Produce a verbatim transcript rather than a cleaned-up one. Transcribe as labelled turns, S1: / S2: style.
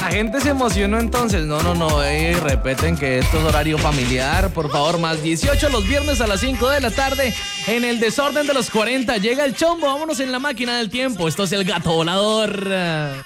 S1: La gente se emocionó entonces. No, no, no, eh, repeten que esto es horario familiar. Por favor, más dieciocho los viernes a las cinco de la tarde. En el desorden de los cuarenta llega el Chombo. Vámonos en la máquina del tiempo. Esto es el Gato Volador.